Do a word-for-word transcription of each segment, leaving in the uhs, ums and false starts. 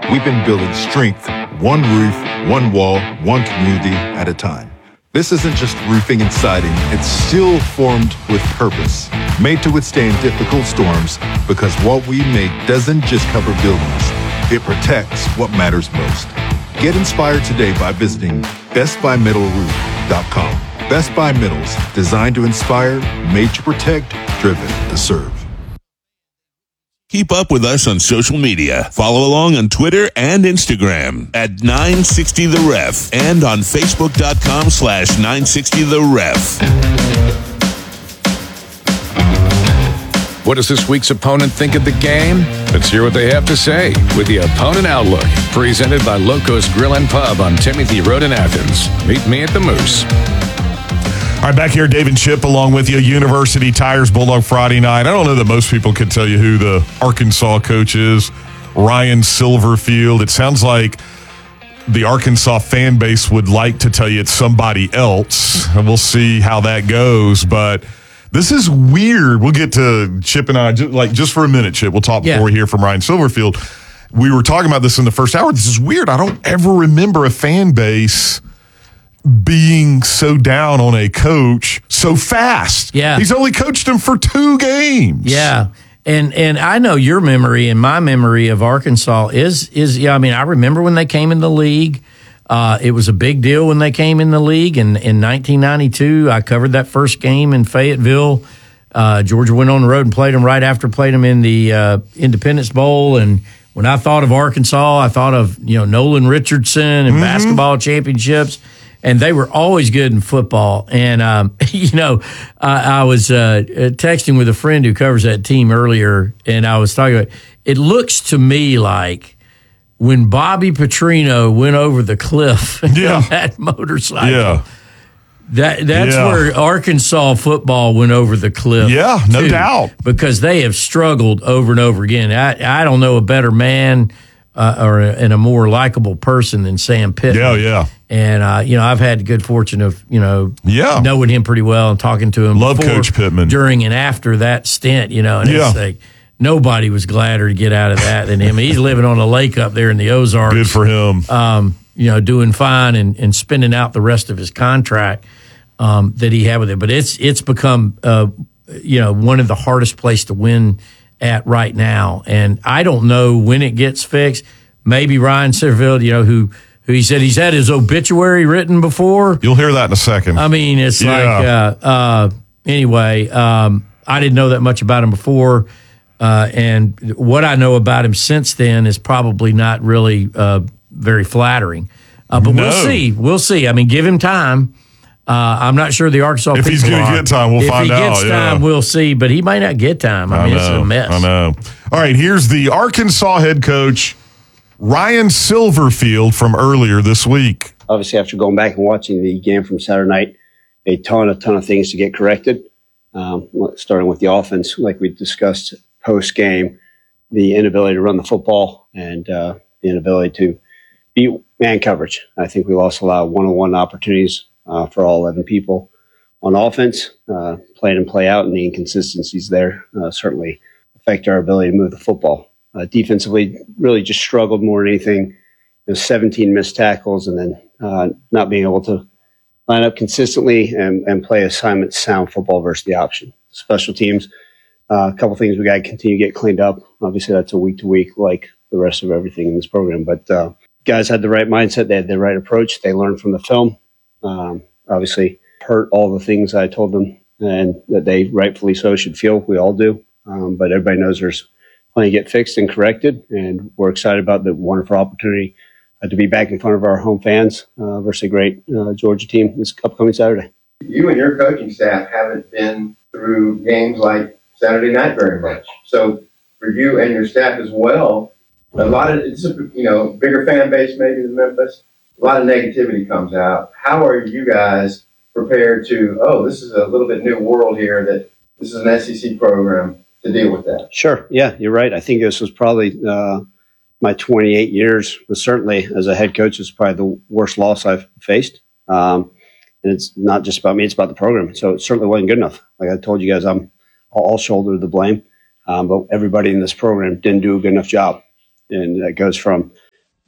We've been building strength, one roof, one wall, one community at a time. This isn't just roofing and siding, it's steel formed with purpose, made to withstand difficult storms, because what we make doesn't just cover buildings, it protects what matters most. Get inspired today by visiting best buy metal roof dot com. Best Buy Metals, designed to inspire, made to protect, driven to serve. Keep up with us on social media. Follow along on Twitter and Instagram at nine sixty the ref and on facebook.com slash 960 the ref. What does this week's opponent think of the game? Let's hear what they have to say with the Opponent Outlook, presented by Locos Grill and Pub on Timothy Road in Athens. Meet me at the Moose. All right, back here, Dave and Chip along with you. University Tires Bulldog Friday night. I don't know that most people could tell you who the Arkansas coach is. Ryan Silverfield. It sounds like the Arkansas fan base would like to tell you it's somebody else. And we'll see how that goes. But this is weird. We'll get to Chip and I, just, like just for a minute, Chip. We'll talk yeah. before we hear from Ryan Silverfield. We were talking about this in the first hour. This is weird. I don't ever remember a fan base being so down on a coach so fast. Yeah. He's only coached him for two games. Yeah. And and I know your memory and my memory of Arkansas is, is yeah, I mean, I remember when they came in the league. Uh, it was a big deal when they came in the league. And in nineteen ninety-two, I covered that first game in Fayetteville. Uh, Georgia went on the road and played them right after played them in the uh, Independence Bowl. And when I thought of Arkansas, I thought of, you know, Nolan Richardson and mm-hmm. basketball championships. And they were always good in football. And, um, you know, I, I was uh, texting with a friend who covers that team earlier, and I was talking about it looks to me like when Bobby Petrino went over the cliff yeah. on that motorcycle, yeah. that that's yeah. where Arkansas football went over the cliff. Yeah, no too, doubt. Because they have struggled over and over again. I, I don't know a better man uh, or a, and a more likable person than Sam Pittman. Yeah, yeah. And, uh, you know, I've had the good fortune of, you know, yeah. knowing him pretty well and talking to him. Love before, Coach Pittman. During and after that stint, you know, and yeah. it's like nobody was gladder to get out of that than him. He's living on a lake up there in the Ozarks. Good for him. Um, you know, doing fine and, and spending out the rest of his contract um, that he had with it. But it's it's become, uh, you know, one of the hardest place to win at right now. And I don't know when it gets fixed. Maybe Ryan Silverfield, you know, who – who he said he's had his obituary written before. You'll hear that in a second. I mean, it's yeah. like, uh, uh, anyway, um, I didn't know that much about him before. Uh, and what I know about him since then is probably not really uh, very flattering. Uh, but no. we'll see. We'll see. I mean, give him time. Uh, I'm not sure the Arkansas if people he's going to get time, we'll if find out. If he gets yeah. time, we'll see. But he might not get time. I, I mean, know, it's a mess. I know. All right, here's the Arkansas head coach, Ryan Silverfield, from earlier this week. Obviously, after going back and watching the game from Saturday night, a ton, a ton of things to get corrected. Um, starting with the offense, like we discussed post game, the inability to run the football and uh, the inability to beat man coverage. I think we lost a lot of one-on-one opportunities uh, for all eleven people on offense. Uh, play in and play out, and the inconsistencies there uh, certainly affect our ability to move the football. Uh, defensively, really just struggled more than anything. You know, seventeen missed tackles, and then uh, not being able to line up consistently and, and play assignment sound football versus the option. Special teams, uh, a couple things we got to continue to get cleaned up. Obviously, that's a week to week, like the rest of everything in this program. But uh, guys had the right mindset, they had the right approach, they learned from the film. Um, obviously, hurt all the things I told them, and that they rightfully so should feel. We all do, um, but everybody knows there's plenty to get fixed and corrected, and we're excited about the wonderful opportunity uh, to be back in front of our home fans uh, versus a great uh, Georgia team this upcoming Saturday. You and your coaching staff haven't been through games like Saturday night very much. So for you and your staff as well, a lot of, it's a, you know, bigger fan base maybe than Memphis, a lot of negativity comes out. How are you guys prepared to, oh, this is a little bit new world here, that this is an S E C program, to deal with that? Sure. Yeah, you're right. I think this was probably uh, my twenty-eight years, but certainly as a head coach, it's probably the worst loss I've faced. Um, and it's not just about me, it's about the program. So it certainly wasn't good enough. Like I told you guys, I'm all shoulder the blame. Um, but everybody in this program didn't do a good enough job. And that goes from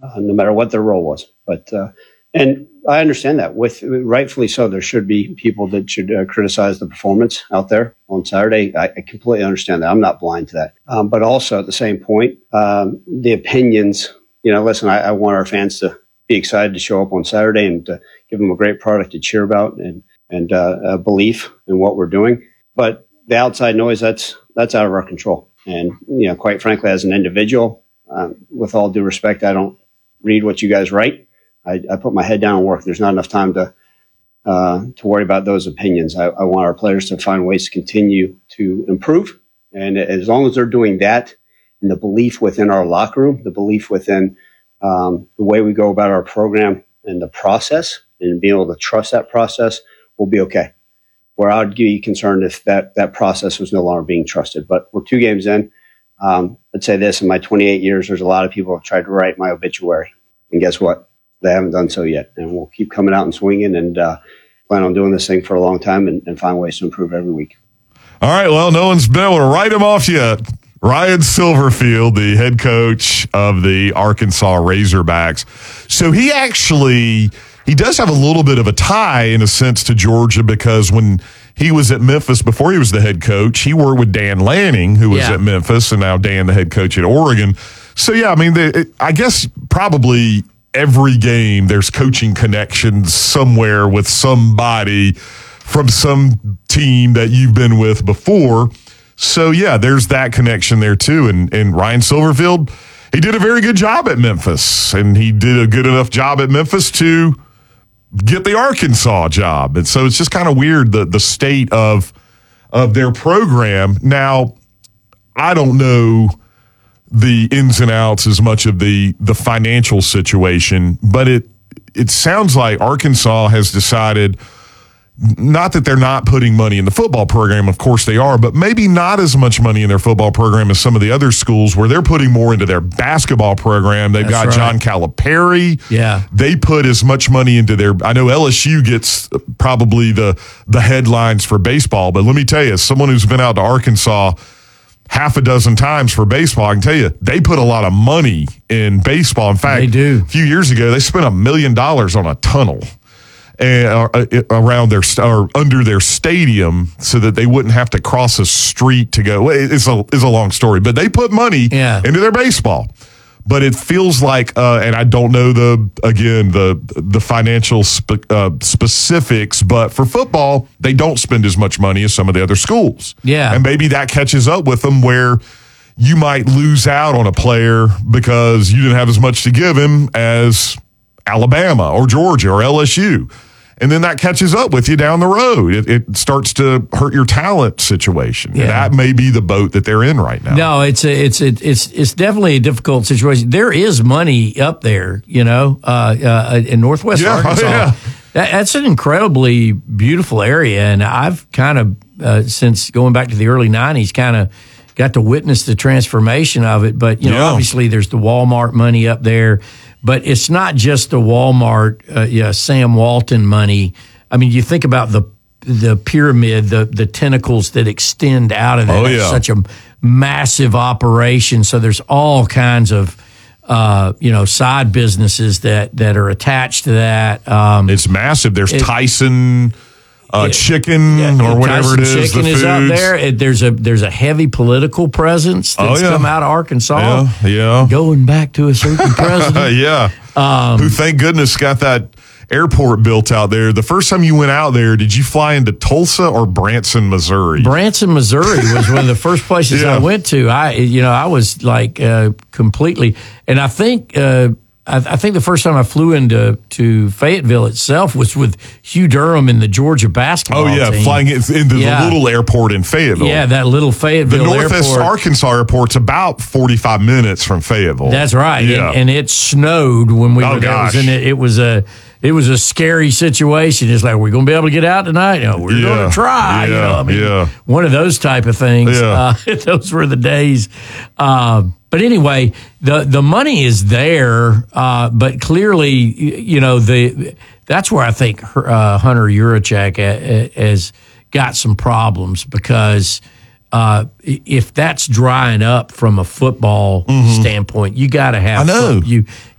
uh, no matter what their role was. But uh, and I understand that. With rightfully so, there should be people that should uh, criticize the performance out there on Saturday. I, I completely understand that. I'm not blind to that. Um, but also at the same point, um, the opinions. You know, listen, I, I want our fans to be excited to show up on Saturday and to give them a great product to cheer about and and uh, a belief in what we're doing. But the outside noise, that's that's out of our control. And, you know, quite frankly, as an individual, um, with all due respect, I don't read what you guys write. I, I put my head down and work. There's not enough time to uh, to worry about those opinions. I, I want our players to find ways to continue to improve. And as long as they're doing that, and the belief within our locker room, the belief within um, the way we go about our program and the process, and being able to trust that process, we'll be okay. Where I would be concerned if that, that process was no longer being trusted. But we're two games in. Um, I'd say this, in my twenty-eight years, there's a lot of people who have tried to write my obituary. And guess what? They haven't done so yet. And we'll keep coming out and swinging and uh, plan on doing this thing for a long time and, and find ways to improve every week. All right, well, no one's been able to write him off yet. Ryan Silverfield, the head coach of the Arkansas Razorbacks. So he actually, he does have a little bit of a tie in a sense to Georgia, because when he was at Memphis before he was the head coach, he worked with Dan Lanning, who was yeah. at Memphis, and now Dan, the head coach at Oregon. So, yeah, I mean, they, it, I guess probably every game there's coaching connections somewhere with somebody from some team that you've been with before. So, yeah, there's that connection there, too. And, and Ryan Silverfield, he did a very good job at Memphis, and he did a good enough job at Memphis to get the Arkansas job. And so it's just kind of weird, the, the state of of their program. Now, I don't know the ins and outs as much of the, the financial situation, but it it sounds like Arkansas has decided, not that they're not putting money in the football program, of course they are, but maybe not as much money in their football program as some of the other schools, where they're putting more into their basketball program. They've That's got right. John Calipari. Yeah. They put as much money into their, I know L S U gets probably the, the headlines for baseball, but let me tell you, as someone who's been out to Arkansas half a dozen times for baseball, I can tell you, they put a lot of money in baseball. In fact, they do. A few years ago, they spent a million dollars on a tunnel and, uh, around their or under their stadium so that they wouldn't have to cross a street to go. It's a it's a long story, but they put money yeah. into their baseball. But it feels like, uh, and I don't know the again the the financial spe- uh, specifics, but for football, they don't spend as much money as some of the other schools. Yeah, and maybe that catches up with them, where you might lose out on a player because you didn't have as much to give him as Alabama or Georgia or L S U. And then that catches up with you down the road. It, it starts to hurt your talent situation. Yeah. That may be the boat that they're in right now. No, it's a, it's a, it's it's definitely a difficult situation. There is money up there, you know, uh, uh, in Northwest yeah, Arkansas. Yeah. That, that's an incredibly beautiful area, and I've kind of uh, since going back to the early nineties, kind of got to witness the transformation of it. But you know, yeah. obviously, there's the Walmart money up there. But it's not just the Walmart, uh, yeah, Sam Walton money. I mean, you think about the the pyramid, the the tentacles that extend out of that. Oh, It's yeah. such a massive operation. So there's all kinds of, uh, you know, side businesses that, that are attached to that. Um, It's massive. There's it, Tyson uh, it, Chicken yeah, or whatever Tyson it is. Chicken the is out foods. there. It, there's a there's a heavy political presence that's Oh, yeah. come out of Arkansas. Yeah, yeah. Going back to a certain president. yeah. Um, Who, thank goodness, got that airport built out there. The first time you went out there, did you fly into Tulsa or Branson, Missouri? Branson, Missouri was one of the first places Yeah. I went to. I, you know, I was like uh, completely, and I think, uh, I, I think the first time I flew into to Fayetteville itself was with Hugh Durham and the Georgia basketball Oh yeah, team. flying it into Yeah. the little airport in Fayetteville. Yeah, that little Fayetteville the Northwest airport. Arkansas airport's about forty-five minutes from Fayetteville. That's right. Yeah. And, and it snowed when we Oh, were there. It was, gosh. in it, it was a it was a scary situation. It's like, we're going to be able to get out tonight. You know, we're Yeah. going to try. you Yeah. know, I mean, Yeah. one of those type of things. Yeah. Uh, those were the days. Uh, but anyway, the the money is there, uh, but clearly, you know, the that's where I think uh, Hunter Yurachek has got some problems, because uh, if that's drying up from a football mm-hmm. standpoint, you got to have I know. you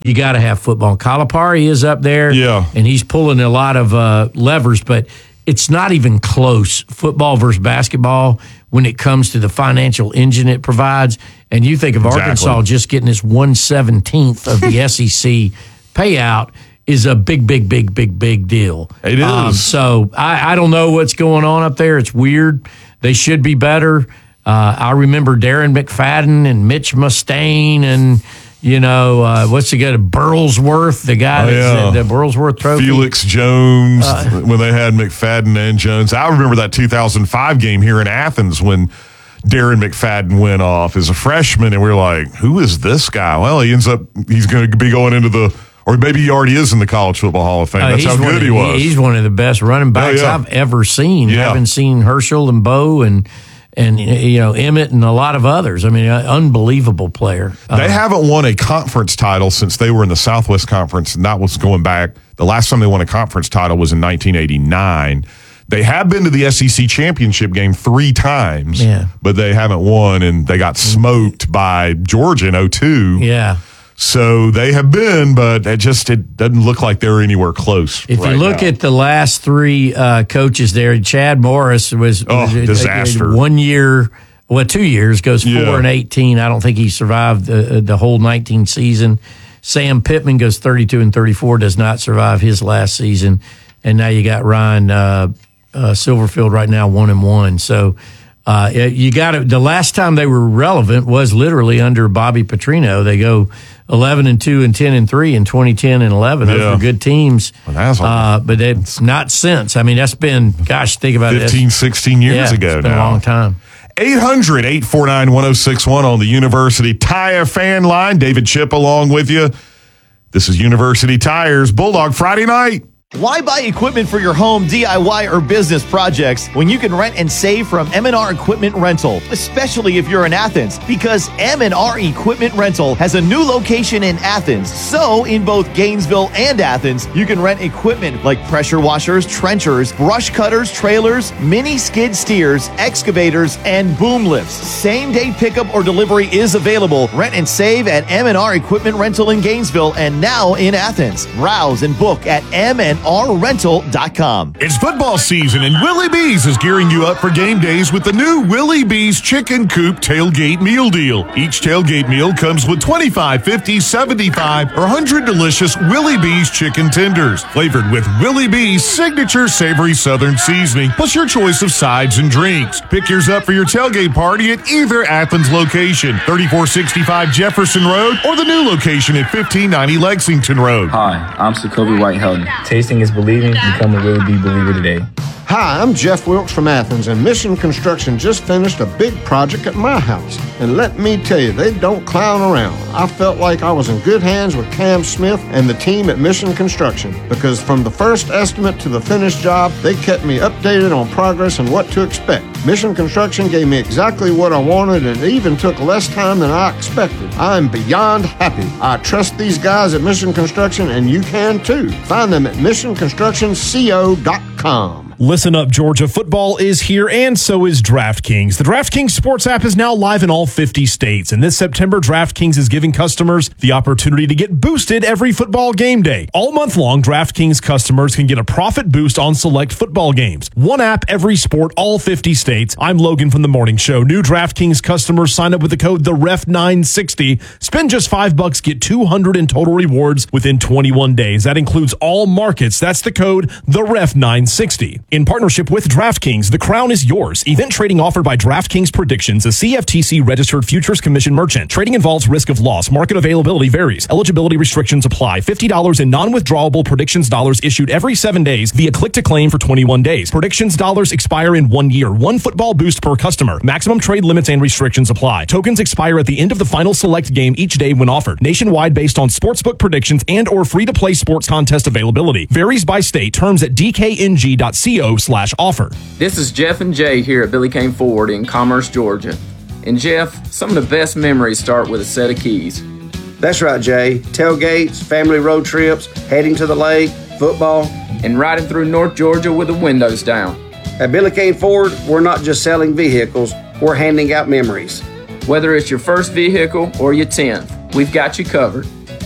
you got to have football. Calipari is up there, Yeah. and he's pulling a lot of uh, levers, but it's not even close, football versus basketball, when it comes to the financial engine it provides. And you think of Exactly. Arkansas just getting this one seventeenth of the S E C payout is a big, big, big, big, big deal. It is. Um, so I, I don't know what's going on up there. It's weird. They should be better. Uh, I remember Darren McFadden and Mitch Mustaine and, you know, uh, what's the guy, Burlsworth, the guy Oh, that's yeah. the Burlsworth Trophy. Felix Jones, Uh, when they had McFadden and Jones. I remember that two thousand five game here in Athens when Darren McFadden went off as a freshman, and we were like, who is this guy? Well, he ends up, he's going to be going into the, or maybe he already is in the College Football Hall of Fame. Uh, That's he's how one good of, he was. He's one of the best running backs Oh, yeah. I've ever seen. Yeah. Having seen Herschel and Bo and, and you know, Emmett and a lot of others. I mean, uh, unbelievable player. Uh, They haven't won a conference title since they were in the Southwest Conference, and that was going back. The last time they won a conference title was in nineteen eighty-nine. They have been to the S E C championship game three times, Yeah. but they haven't won, and they got smoked by Georgia in oh two. yeah. So they have been, but it just it doesn't look like they're anywhere close. If right you look now. at the last three uh, coaches there, Chad Morris was, Oh, was a- a- disaster. one year, well, two years, goes four Yeah. and eighteen. I don't think he survived the, the whole nineteen season. Sam Pittman goes thirty-two and thirty-four, does not survive his last season. And now you got Ryan uh, uh, Silverfield right now, one and one. So uh, you got to, the last time they were relevant was literally under Bobby Petrino. They go eleven and two and ten and three in twenty ten and eleven. Those Yeah. were good teams. Well, that's a- uh, but it's not since. I mean, that's been, gosh, think about it. fifteen, sixteen years yeah, ago it's been now. a long time. eight hundred, eight four nine, one oh six one on the University Tire fan line. David Chip along with you. This is University Tires Bulldog Friday night. Why buy equipment for your home, D I Y, or business projects when you can rent and save from M and R Equipment Rental, especially if you're in Athens? Because M and R Equipment Rental has a new location in Athens. So, in both Gainesville and Athens, you can rent equipment like pressure washers, trenchers, brush cutters, trailers, mini skid steers, excavators, and boom lifts. Same-day pickup or delivery is available. Rent and save at M and R Equipment Rental in Gainesville and now in Athens. Browse and book at M and R rental dot com. It's football season, and Willie B's is gearing you up for game days with the new Willie B's Chicken Coop Tailgate Meal Deal. Each tailgate meal comes with twenty-five, fifty, seventy-five, or one hundred delicious Willie B's chicken tenders, flavored with Willie B's signature savory southern seasoning, plus your choice of sides and drinks. Pick yours up for your tailgate party at either Athens location, thirty-four sixty-five Jefferson Road, or the new location at fifteen ninety Lexington Road. Hi, I'm Sokobi White-Helton. Tasting is believing. Become a Willie B believer today. Hi, I'm Jeff Wilkes from Athens, and Mission Construction just finished a big project at my house. And let me tell you, they don't clown around. I felt like I was in good hands with Cam Smith and the team at Mission Construction, because from the first estimate to the finished job, they kept me updated on progress and what to expect. Mission Construction gave me exactly what I wanted, and it even took less time than I expected. I'm beyond happy. I trust these guys at Mission Construction, and you can too. Find them at mission construction co dot com. Listen up, Georgia. Football is here, and so is DraftKings. The DraftKings Sports app is now live in all fifty states, and this September, DraftKings is giving customers the opportunity to get boosted every football game day. All month long, DraftKings customers can get a profit boost on select football games. One app, every sport, all fifty states. I'm Logan from The Morning Show. New DraftKings customers sign up with the code the ref nine sixty. Spend just five bucks, get two hundred in total rewards within twenty-one days. That includes all markets. That's the code the ref nine sixty. In partnership with DraftKings, the crown is yours. Event trading offered by DraftKings Predictions, a C F T C-registered futures commission merchant. Trading involves risk of loss. Market availability varies. Eligibility restrictions apply. fifty dollars in non-withdrawable Predictions dollars issued every seven days via click-to-claim for twenty-one days. Predictions dollars expire in one year. One football boost per customer. Maximum trade limits and restrictions apply. Tokens expire at the end of the final select game each day when offered. Nationwide based on sportsbook predictions and or free-to-play sports contest availability. Varies by state. Terms at d k n g dot co slash offer. This is Jeff and Jay here at Billy Kane Ford in Commerce, Georgia. And Jeff, some of the best memories start with a set of keys. That's right, Jay. Tailgates, family road trips, heading to the lake, football. And riding through North Georgia with the windows down. At Billy Kane Ford, we're not just selling vehicles, we're handing out memories. Whether it's your first vehicle or your tenth, we've got you covered.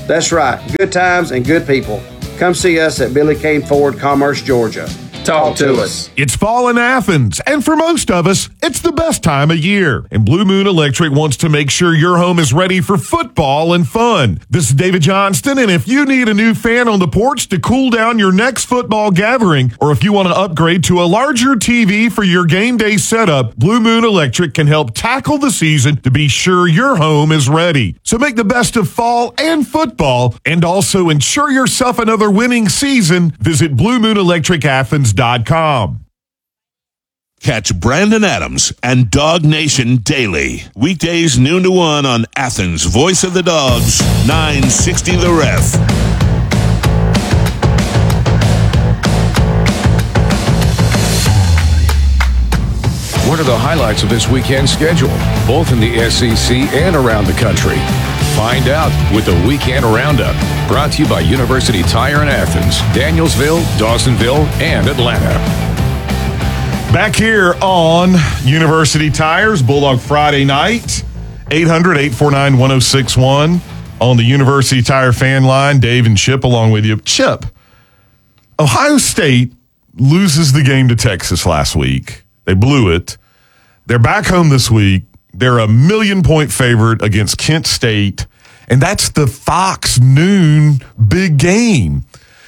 That's right, good times and good people. Come see us at Billy Kane Ford, Commerce, Georgia. Talk to us. It's fall in Athens, and for most of us, it's the best time of year. And Blue Moon Electric wants to make sure your home is ready for football and fun. This is David Johnston, and if you need a new fan on the porch to cool down your next football gathering, or if you want to upgrade to a larger T V for your game day setup, Blue Moon Electric can help tackle the season to be sure your home is ready. So make the best of fall and football, and also ensure yourself another winning season. Visit blue moon electric athens dot com. Catch Brandon Adams and Dog Nation daily. Weekdays noon to one on Athens' Voice of the Dogs, nine sixty The Ref. What are the highlights of this weekend's schedule, both in the S E C and around the country? Find out with the Weekend Roundup, brought to you by University Tire in Athens, Danielsville, Dawsonville, and Atlanta. Back here on University Tires, Bulldog Friday night, eight hundred, eight four nine, one oh six one on the University Tire fan line. Dave and Chip along with you. Chip, Ohio State loses the game to Texas last week. They blew it. They're back home this week. They're a million-point favorite against Kent State, and that's the Fox noon big game.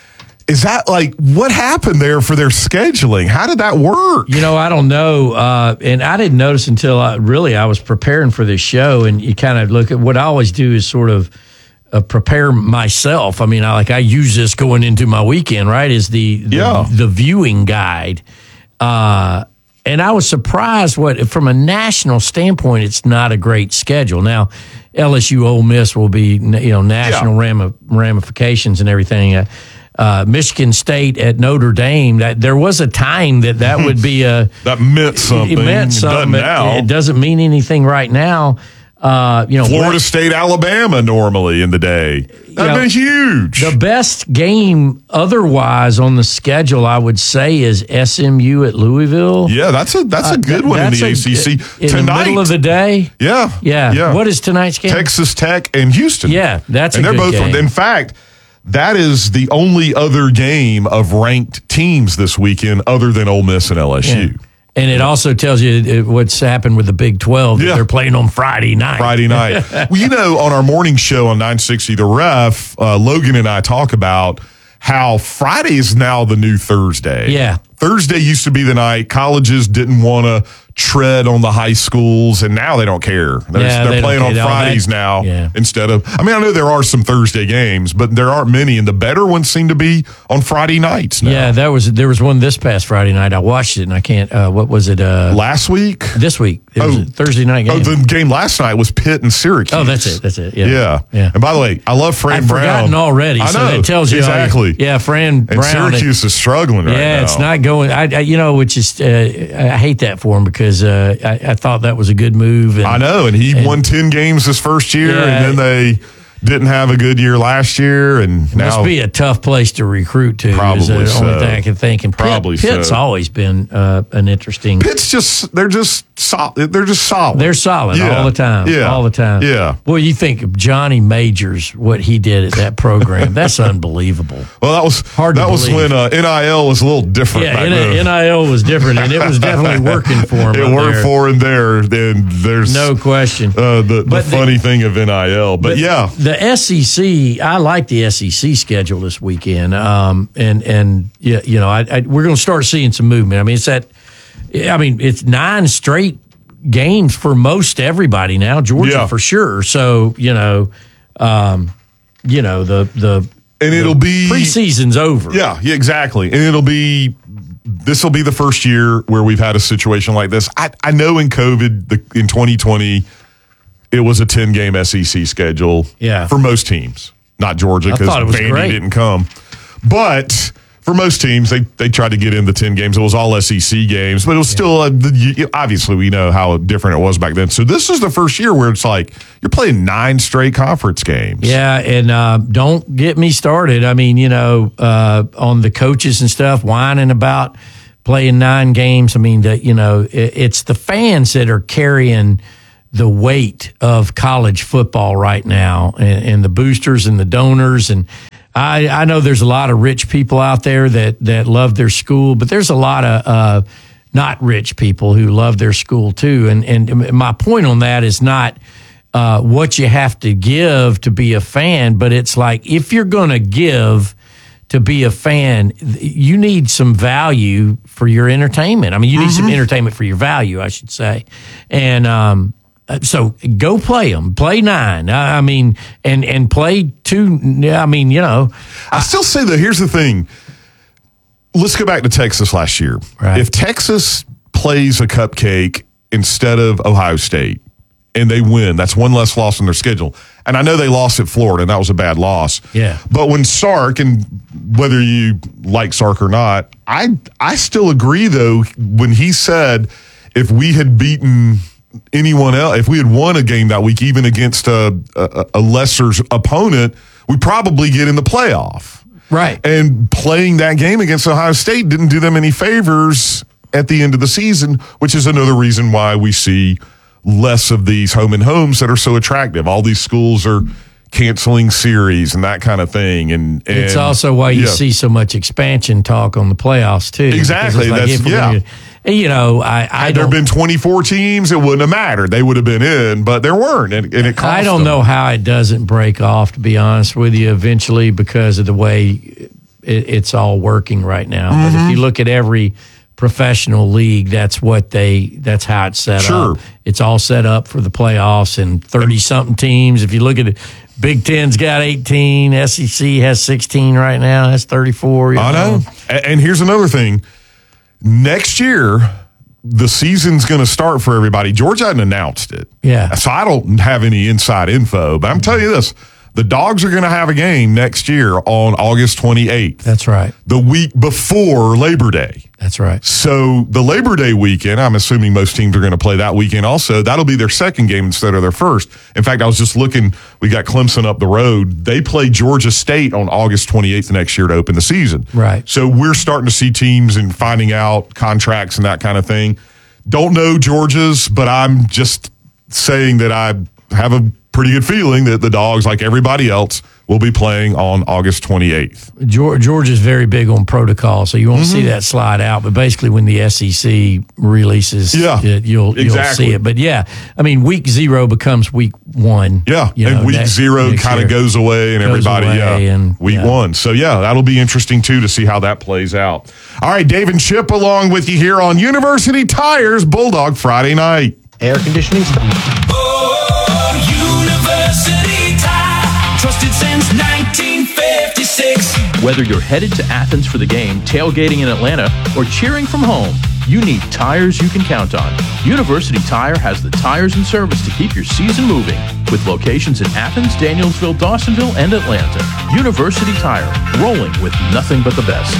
Is that like what happened there for their scheduling? How did that work? You know, I don't know. Uh, and I didn't notice until I, really I was preparing for this show. And you kind of look at what I always do is sort of uh, prepare myself. I mean, I like I use this going into my weekend, right? Is the the, Yeah. the viewing guide. Uh, and I was surprised what from a national standpoint, it's not a great schedule. Now, L S U Ole Miss will be, you know, national Yeah. ram- ramifications and everything. Uh, Uh, Michigan State at Notre Dame. That there was a time that that would be a that meant something. It meant something. It doesn't now. It doesn't mean anything right now. Uh, you know, Florida West, State, Alabama normally in the day. That'd know, been huge. The best game otherwise on the schedule, I would say, is S M U at Louisville. Yeah, that's a that's Uh, a good one in that's the a- A C C in tonight. the middle of the day. Yeah, Yeah. yeah. What is tonight's game? Texas Tech and Houston. Yeah, that's and a they're good both. game. In fact, that is the only other game of ranked teams this weekend other than Ole Miss and L S U. Yeah. And it also tells you what's happened with the Big twelve. Yeah. They're playing on Friday night. Friday night. Well, you know, on our morning show on nine sixty The Ref, uh, Logan and I talk about how Friday is now the new Thursday. Yeah. Thursday used to be the night colleges didn't want to tread on the high schools, and now they don't care. They're, Yeah, they're they playing don't on care. No, Fridays that- now yeah. instead of. I mean, I know there are some Thursday games, but there aren't many, and the better ones seem to be on Friday nights now. Yeah, that was there was one this past Friday night. I watched it, and I can't. Uh, what was it? Uh, Last week? this week. It was Oh. a Thursday night game. Oh, the game last night was Pitt and Syracuse. Oh, that's it. That's it. Yeah. Yeah. Yeah. And by the way, I love Fran I've Brown. forgotten already. I So know. that tells you how- exactly. yeah, Fran And Brown. Syracuse is struggling right yeah, now. it's not going. I, I you know, which is uh, I hate that for him because uh, I, I thought that was a good move. And, I know, and he and- won ten games his first year, Yeah. and then they didn't have a good year last year, and now must be a tough place to recruit to. Probably is the so. only thing I can think. And Pitt- Probably Pitt's so. always been uh, an interesting. Pitt's just they're just solid. They're just solid. They're solid Yeah. all the time. Yeah. all the time. Yeah. Well, you think of Johnny Majors, what he did at that program? That's unbelievable. Well, that was Hard to That was believe. when uh, N I L was a little different. Yeah, back N- then. NIL was different, and it was definitely working for him. It up worked there. for him there. Then there's No question. uh, the, the But the- funny thing of N I L, but, yeah, the S E C. I like the S E C schedule this weekend, um, and and yeah, you know, I, I, we're going to start seeing some movement. I mean, it's that. I mean, it's nine straight games for most everybody now. Georgia Yeah. for sure. So you know, um, you know the the and it'll be preseason's over. Yeah, yeah, exactly. And it'll be this will be the first year where we've had a situation like this. I, I know in COVID, the, in twenty twenty, it was a ten game S E C schedule. Yeah. for most teams, not Georgia I because thought it was Vandy great. didn't come, but. For most teams, they they tried to get in the ten games. It was all S E C games, but it was still uh, the, obviously we know how different it was back then. So this is the first year where it's like you're playing nine straight conference games. Yeah, and uh, don't get me started. I mean, you know, uh, on the coaches and stuff whining about playing nine games. I mean, the, you know, it, it's the fans that are carrying the weight of college football right now, and, and the boosters and the donors. And I, I know there's a lot of rich people out there that, that love their school, but there's a lot of uh, not rich people who love their school too. And, and my point on that is not uh, what you have to give to be a fan, but it's like, if you're going to give to be a fan, you need some value for your entertainment. I mean, you need mm-hmm. some entertainment for your value, I should say. And, um, so go play them, play nine. I mean, and, and play two. I mean, you know, I still say that here's the thing. Let's go back to Texas last year. Right. If Texas plays a cupcake instead of Ohio State and they win, that's one less loss on their schedule. And I know they lost at Florida, and that was a bad loss. Yeah. But when Sark, and whether you like Sark or not, I I still agree, though, when he said if we had beaten anyone else, if we had won a game that week, even against a, a, a lesser opponent, we probably get in the playoff. Right. And playing that game against Ohio State didn't do them any favors at the end of the season, which is another reason why we see less of these home and homes that are so attractive. All these schools are canceling series and that kind of thing. And, and it's also why you yeah. see so much expansion talk on the playoffs too. Exactly. Like, That's, yeah. Gonna, you know, I, I Had there been twenty-four teams, it wouldn't have mattered. They would have been in, but there weren't, and, and it cost I don't them. know how it doesn't break off, to be honest with you, eventually, because of the way it, it's all working right now. Mm-hmm. But if you look at every professional league, that's what they, that's how it's set sure. up. It's all set up for the playoffs and thirty-something teams. If you look at it, Big Ten's got eighteen, S E C has sixteen right now, that's thirty-four. You I know. know. And, and here's another thing. Next year, the season's going to start for everybody. Georgia hadn't announced it. Yeah. So I don't have any inside info, but I'm telling you this. The Dogs are going to have a game next year on August twenty-eighth. That's right. The week before Labor Day. That's right. So the Labor Day weekend, I'm assuming most teams are going to play that weekend also. That'll be their second game instead of their first. In fact, I was just looking, we got Clemson up the road. They play Georgia State on August twenty-eighth next year to open the season. Right. So we're starting to see teams and finding out contracts and that kind of thing. Don't know Georgia's, but I'm just saying that I have a pretty good feeling that the Dogs, like everybody else, will be playing on August twenty-eighth. Georgia's very big on protocol, so you won't mm-hmm. see that slide out. But basically, when the S E C releases yeah, it, you'll exactly. you'll see it. But yeah, I mean, week zero becomes week one. Yeah, you and know, week next, zero kind of goes away, and goes everybody, away yeah, and, week yeah. one. So yeah, that'll be interesting too to see how that plays out. All right, Dave and Chip along with you here on University Tires Bulldog Friday night. Air conditioning stuff. Oh, University Tire, trusted since nineteen fifty-six. Whether you're headed to Athens for the game, tailgating in Atlanta, or cheering from home, you need tires you can count on. University Tire has the tires and service to keep your season moving, with locations in Athens, Danielsville, Dawsonville, and Atlanta. University Tire, rolling with nothing but the best.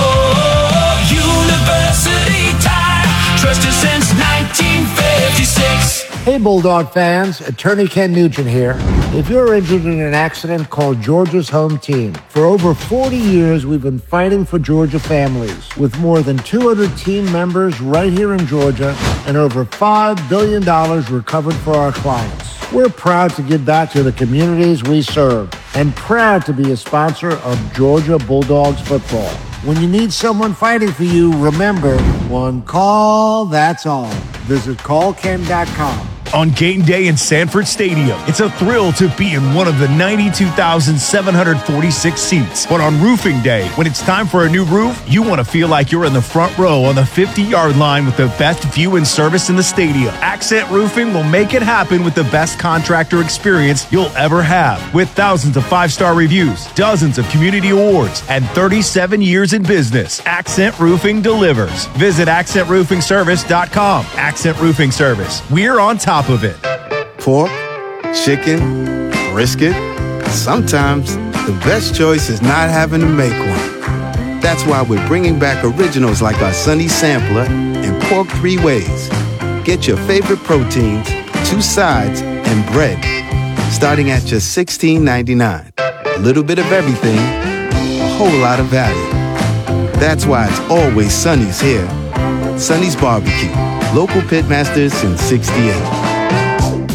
Oh, University Tire, trusted since nineteen fifty-six. Hey, Bulldog fans, Attorney Ken Nugent here. If you're injured in an accident, call Georgia's Home Team. For over forty years, we've been fighting for Georgia families, with more than two hundred team members right here in Georgia and over five billion dollars recovered for our clients. We're proud to give back to the communities we serve and proud to be a sponsor of Georgia Bulldogs football. When you need someone fighting for you, remember, one call, that's all. Visit call ken dot com. On game day in Sanford Stadium, it's a thrill to be in one of the ninety-two thousand seven hundred forty-six seats. But on roofing day, when it's time for a new roof, you want to feel like you're in the front row on the fifty-yard line with the best view and service in the stadium. Accent Roofing will make it happen with the best contractor experience you'll ever have. With thousands of five-star reviews, dozens of community awards, and thirty-seven years in business, Accent Roofing delivers. Visit accent roofing service dot com. Accent Roofing Service. We're on top of it. Pork, chicken, brisket. Sometimes the best choice is not having to make one. That's why we're bringing back originals like our Sunny Sampler and Pork Three Ways. Get your favorite proteins, two sides, and bread, starting at just sixteen ninety-nine. A little bit of everything, a whole lot of value. That's why it's always Sunny's here. Sunny's Barbecue, local pitmasters since sixty-eight.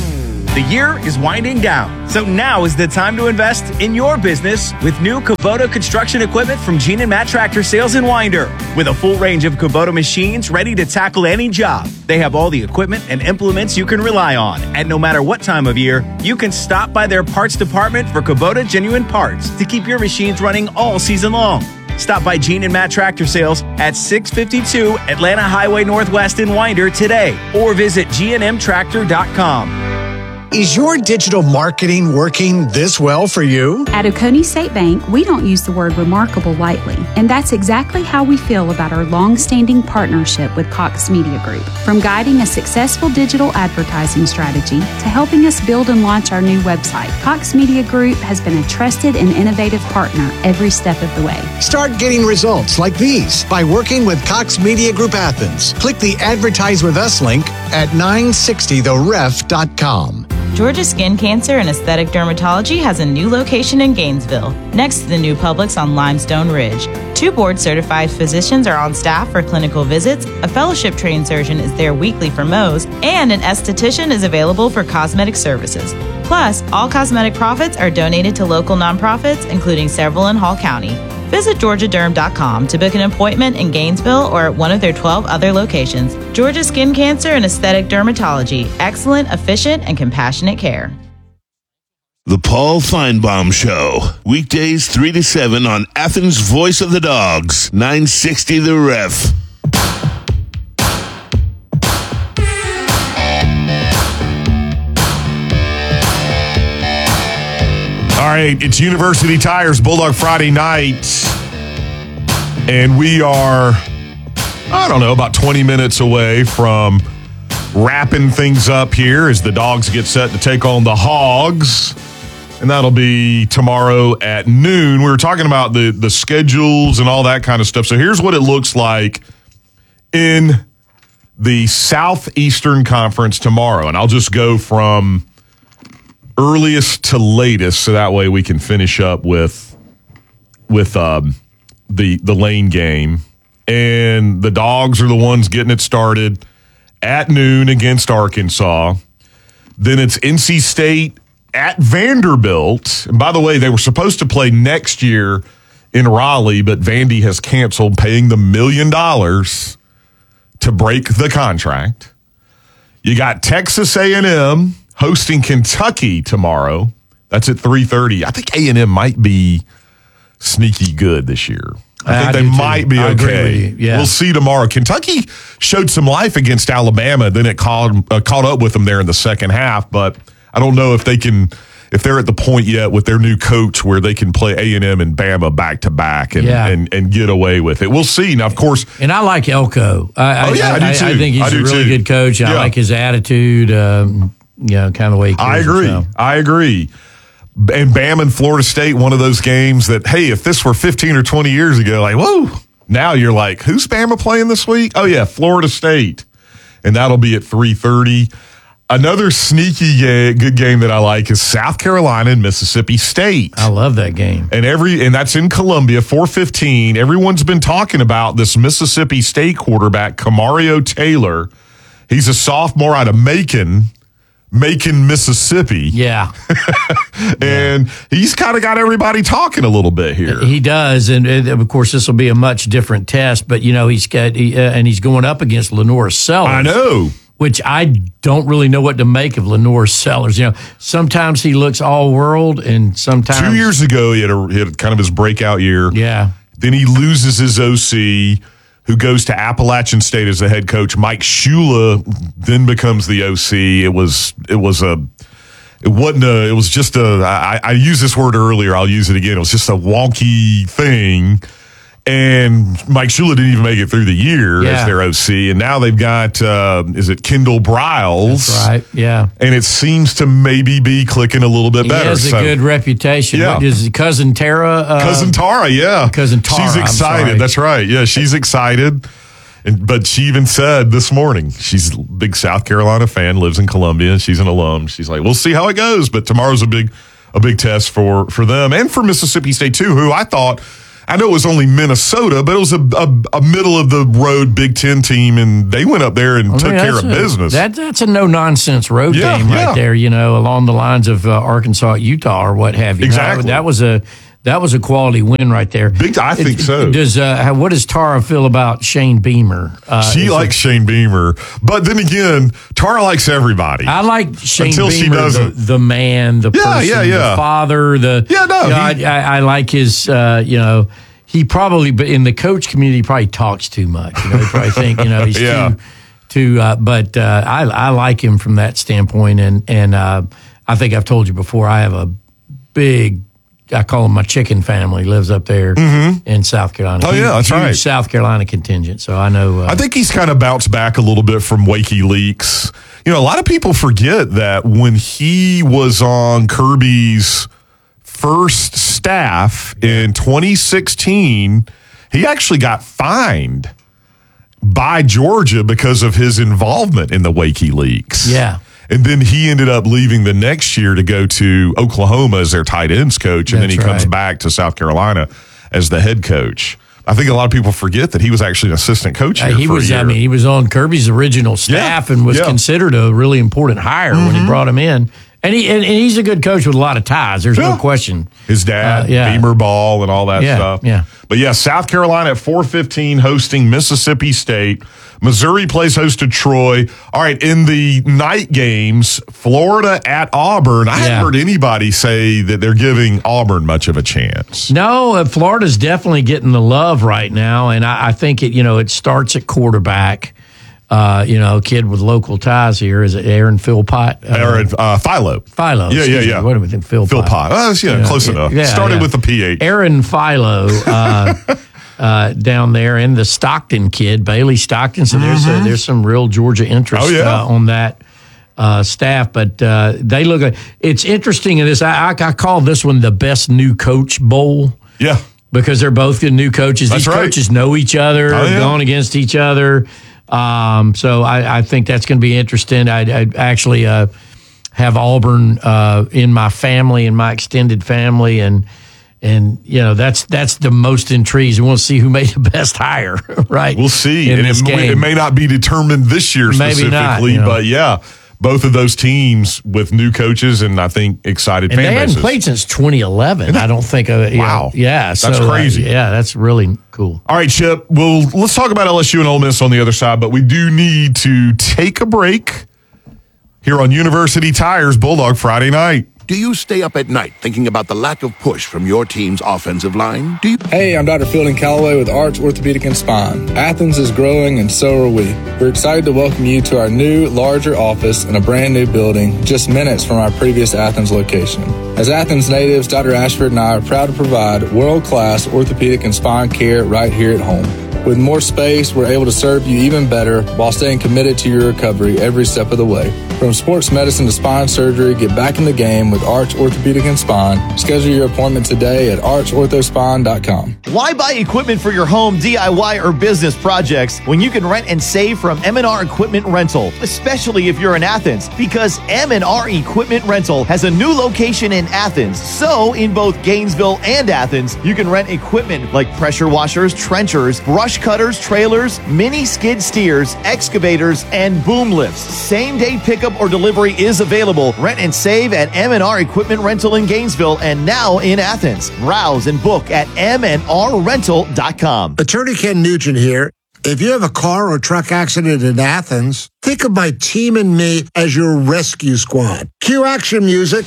The year is winding down, so now is the time to invest in your business with new Kubota construction equipment from Gene and Matt Tractor Sales in Winder. With a full range of Kubota machines ready to tackle any job, they have all the equipment and implements you can rely on. And no matter what time of year, you can stop by their parts department for Kubota genuine parts to keep your machines running all season long. Stop by Gene and Matt Tractor Sales at six fifty-two Atlanta Highway Northwest in Winder today, or visit G N M tractor dot com. Is your digital marketing working this well for you? At Oconee State Bank, we don't use the word remarkable lightly, and that's exactly how we feel about our long-standing partnership with Cox Media Group. From guiding a successful digital advertising strategy to helping us build and launch our new website, Cox Media Group has been a trusted and innovative partner every step of the way. Start getting results like these by working with Cox Media Group Athens. Click the Advertise With Us link at nine sixty the ref dot com. Georgia Skin Cancer and Aesthetic Dermatology has a new location in Gainesville, next to the new Publix on Limestone Ridge. Two board-certified physicians are on staff for clinical visits, a fellowship-trained surgeon is there weekly for Mohs, and an esthetician is available for cosmetic services. Plus, all cosmetic profits are donated to local nonprofits, including several in Hall County. Visit georgia derm dot com to book an appointment in Gainesville or at one of their twelve other locations. Georgia Skin Cancer and Aesthetic Dermatology. Excellent, efficient, and compassionate care. The Paul Feinbaum Show. Weekdays three to seven on Athens' Voice of the Dogs. nine sixty The Ref. All right, it's University Tires Bulldog Friday night, and we are, I don't know, about twenty minutes away from wrapping things up here as the Dogs get set to take on the Hogs, and that'll be tomorrow at noon. We were talking about the, the schedules and all that kind of stuff, so here's what it looks like in the Southeastern Conference tomorrow, and I'll just go from earliest to latest, so that way we can finish up with with um, the the lane game. And the Dogs are the ones getting it started at noon against Arkansas. Then it's N C State at Vanderbilt. And by the way, they were supposed to play next year in Raleigh, but Vandy has canceled, paying the million dollars to break the contract. You got Texas A and M hosting Kentucky tomorrow. That's at three thirty. I think A and M might be sneaky good this year. I think I they might too. be I okay. Yeah. We'll see tomorrow. Kentucky showed some life against Alabama. Then it caught, uh, caught up with them there in the second half. But I don't know if they can, if they're at the point yet with their new coach where they can play A and M and Bama back to back and, Yeah. and and get away with it. We'll see. Now, of course. And I like Elko. I, Oh, yeah, I do I, too. I think he's I do a really too. good coach. And I Yeah. like his attitude, um, you know, kind of way he I carries agree. himself. I agree. And Bama and Florida State, one of those games that, hey, if this were fifteen or twenty years ago, like, whoa, now you're like, who's Bama playing this week? Oh, yeah, Florida State. And that'll be at three thirty. Another sneaky ga- good game that I like is South Carolina and Mississippi State. I love that game. And every and that's in Columbia, four fifteen. Everyone's been talking about this Mississippi State quarterback, Kamario Taylor. He's a sophomore out of Macon. Macon, Mississippi. Yeah. and he's kind of got everybody talking a little bit here. He does, and uh, of course this will be a much different test. But you know he's got, he, uh, and he's going up against Lenore Sellers. I know, which I don't really know what to make of Lenore Sellers. You know, sometimes he looks all world, and sometimes Two years ago he had, a, he had kind of his breakout year. Yeah. Then he loses his O C, who goes to Appalachian State as the head coach. Mike Shula then becomes the O C. It was it was a it wasn't a it was just a I, I used this word earlier. I'll use it again. It was just a wonky thing. And Mike Shula didn't even make it through the year Yeah. as their O C. And now they've got, uh, is it Kendall Briles? That's right, yeah. And it seems to maybe be clicking a litting he better. has a So- good reputation. Yeah. What is cousin Tara? Uh, Cousin Tara, yeah. Cousin Tara. She's I'm excited. sorry. That's right. Yeah, she's excited. And, but she even said this morning, she's a big South Carolina fan, lives in Columbia. She's an alum. She's like, we'll see how it goes. But tomorrow's a big a big test for, for them and for Mississippi State, too, who I thought, I know it was only Minnesota, but it was a, a, a middle of the road Big Ten team, and they went up there and I mean, took care of a, business. That that's a no nonsense road Yeah, game right yeah. there. You know, along the lines of uh, Arkansas, Utah, or what have you. Exactly. That, that was a that was a quality win right there. Big, I think It- so. Does uh, how, what does Tara feel about Shane Beamer? Uh, she is likes it- Shane Beamer, but then again, Tara likes everybody. I like Shane Until she Beamer, the, doesn't. the man, the Yeah, person, yeah, yeah. the father, the Yeah, no, you know, he- I, I, I like his. Uh, you know, he probably, but in the coach community, he probably talks too much. You know, they probably think you know he's Yeah. too. too uh, but uh, I, I like him from that standpoint, and and uh, I think I've told you before. I have a big. I call him my chicken family. Lives up there in South Carolina. Oh, yeah, that's Huge right. South Carolina contingent. So I know. Uh, I think he's kind of bounced back a little bit from WikiLeaks. You know, a lot of people forget that when he was on Kirby's first staff in twenty sixteen, he actually got fined by Georgia because of his involvement in the WikiLeaks. Yeah. And then he ended up leaving the next year to go to Oklahoma as their tight ends coach, and then he That's comes right. back to South Carolina as the head coach. I think a lot of people forget that he was actually an assistant coach Uh, here he for was. a year. I mean, he was on Kirby's original staff and was yeah. considered a really important hire when Mm-hmm. he brought him in. And he and, and he's a good coach with a lot of ties. There's Yeah. no question. His dad, Uh, yeah. Beamer Ball, and all that Yeah, stuff. yeah. But yeah, South Carolina at four fifteen hosting Mississippi State. Missouri plays host to Troy. All right, in the night games, Florida at Auburn. I Yeah. haven't heard anybody say that they're giving Auburn much of a chance. No, uh, Florida's definitely getting the love right now, and I, I think it. You know, it starts at quarterback. Uh, you know, a kid with local ties here is it Aaron Philpott? Uh, Aaron uh, Philo. Philo. Yeah, yeah, excuse me. yeah. What do we think? Philpott. Philpott. Oh, that's- yeah, You know, close enough. yeah, Started yeah. with the P H. Aaron Philo uh, uh, down there, and the Stockton kid, Bailey Stockton. So there's a, there's some real Georgia interest Oh, yeah. uh, on that uh, staff. But uh, they look like it's interesting in this. I, I, I call this one the best new coach bowl. Yeah. Because they're both good new coaches. That's These right. coaches know each other, Oh, yeah. going against each other. Um, so I, I think that's going to be interesting. I, I actually uh, have Auburn uh, in my family, in my extended family, and and you know that's that's the most intrigued. We want to see who made the best hire, right? We'll see. in And this it, may- game. it may not be determined this year Maybe specifically, not, you know. but yeah, both of those teams with new coaches and I think excited and fan they hadn't bases. played since twenty eleven. I don't think. Uh, you Wow. know, yeah, That's so, uh, crazy. yeah, that's really cool. All right, Chip. Well, let's talk about L S U and Ole Miss on the other side, but we do need to take a break here on University Tires Bulldog Friday night. Do you stay up at night thinking about the lack of push from your team's offensive line? Do you? Hey, I'm Doctor Fielding Calloway with Arch Orthopedic and Spine. Athens is growing and so are we. We're excited to welcome you to our new, larger office in a brand new building just minutes from our previous Athens location. As Athens natives, Doctor Ashford and I are proud to provide world-class orthopedic and spine care right here at home. With more space, we're able to serve you even better while staying committed to your recovery every step of the way. From sports medicine to spine surgery, get back in the game with Arch Orthopedic and Spine. Schedule your appointment today at arch ortho spine dot com. Why buy equipment for your home, D I Y, or business projects when you can rent and save from M and R Equipment Rental, especially if you're in Athens? Because M and R Equipment Rental has a new location in Athens. So, in both Gainesville and Athens, you can rent equipment like pressure washers, trenchers, brush cutters, trailers, mini skid steers, excavators, and boom lifts. Same-day pickup or delivery is available. Rent and save at M and R Equipment Rental in Gainesville and now in Athens. Browse and book at m and r rental dot com. Attorney Ken Nugent here. If you have a car or truck accident in Athens, think of my team and me as your rescue squad. Cue action music.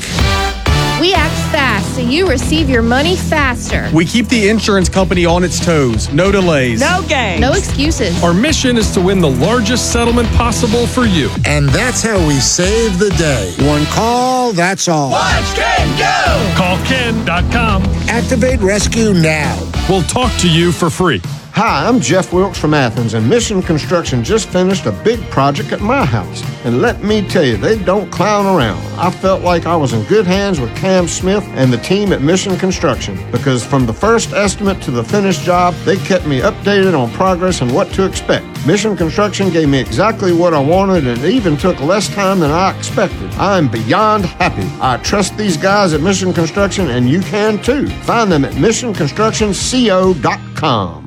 We act fast so you receive your money faster. We keep the insurance company on its toes. No delays. No games. No excuses. Our mission is to win the largest settlement possible for you. And that's how we save the day. One call, that's all. Watch Ken go! Call Ken dot com. Activate rescue now. We'll talk to you for free. Hi, I'm Jeff Wilkes from Athens, and Mission Construction just finished a big project at my house. And let me tell you, they don't clown around. I felt like I was in good hands with Cam Smith and the team at Mission Construction, because from the first estimate to the finished job, they kept me updated on progress and what to expect. Mission Construction gave me exactly what I wanted, and it even took less time than I expected. I'm beyond happy. I trust these guys at Mission Construction, and you can too. Find them at mission construction co dot com.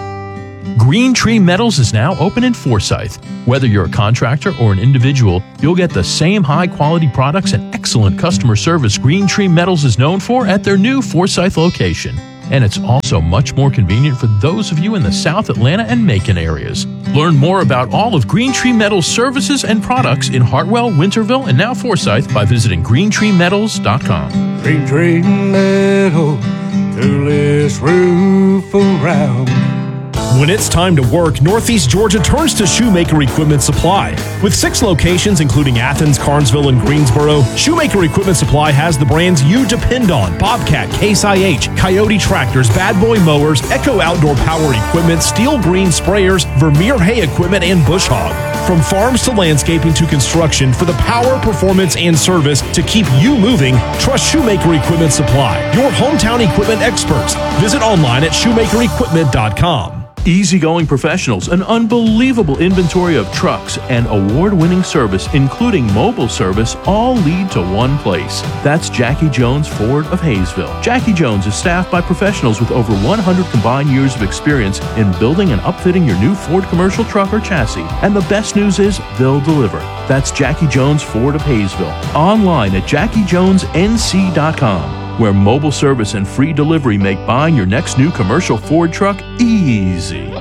Green Tree Metals is now open in Forsyth. Whether you're a contractor or an individual, you'll get the same high-quality products and excellent customer service Green Tree Metals is known for at their new Forsyth location. And it's also much more convenient for those of you in the South Atlanta and Macon areas. Learn more about all of Green Tree Metals' services and products in Hartwell, Winterville, and now Forsyth by visiting green tree metals dot com. Green Tree Metal, coolest roof around. When it's time to work, Northeast Georgia turns to Shoemaker Equipment Supply. With six locations, including Athens, Carnesville, and Greensboro, Shoemaker Equipment Supply has the brands you depend on: Bobcat, Case I H, Coyote Tractors, Bad Boy Mowers, Echo Outdoor Power Equipment, Steel Green Sprayers, Vermeer Hay Equipment, and Bush Hog. From farms to landscaping to construction, for the power, performance, and service to keep you moving, trust Shoemaker Equipment Supply, your hometown equipment experts. Visit online at shoemaker equipment dot com. Easygoing professionals, an unbelievable inventory of trucks, and award-winning service, including mobile service, all lead to one place. That's Jackie Jones Ford of Hayesville. Jackie Jones is staffed by professionals with over one hundred combined years of experience in building and upfitting your new Ford commercial truck or chassis. And the best news is they'll deliver. That's Jackie Jones Ford of Hayesville. Online at jackie jones n c dot com. Where mobile service and free delivery make buying your next new commercial Ford truck easy.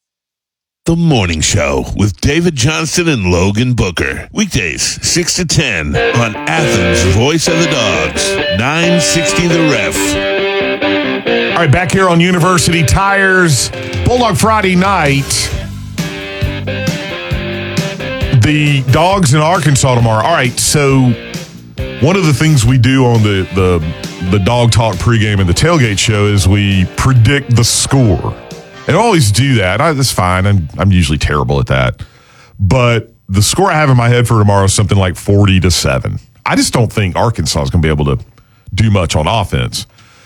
The Morning Show with David Johnston and Logan Booker. Weekdays, six to ten on Athens' Voice of the Dogs, nine sixty The Ref. All right, back here on University Tires, Bulldog Friday night. The Dogs in Arkansas tomorrow. All right, so one of the things we do on the, the, the Dog Talk pregame and the tailgate show is we predict the score. And I always do that. I, that's fine. I'm, I'm usually terrible at that. But the score I have in my head for tomorrow is something like forty to seven. I just don't think Arkansas is going to be able to do much on offense.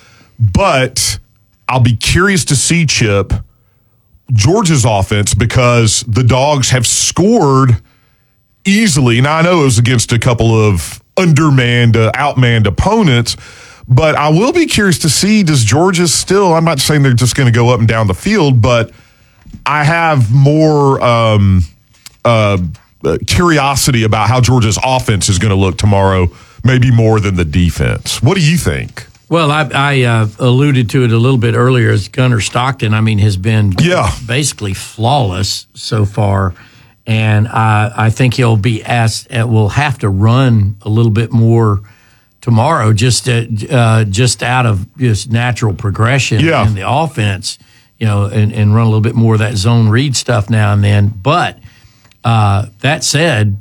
But I'll be curious to see, Chip, Georgia's offense, because the Dogs have scored easily. Now, I know it was against a couple of undermanned, uh, outmanned opponents, but I will be curious to see, does Georgia still, I'm not saying they're just going to go up and down the field, but I have more um, uh, curiosity about how Georgia's offense is going to look tomorrow, maybe more than the defense. What do you think? Well, I, I uh, alluded to it a little bit earlier as Gunnar Stockton, I mean, has been yeah. basically flawless so far. And uh, I think he'll be asked, uh, will have to run a little bit more tomorrow, just uh, uh, just out of just natural progression yeah. in the offense, you know, and, and run a little bit more of that zone read stuff now and then. But uh, that said,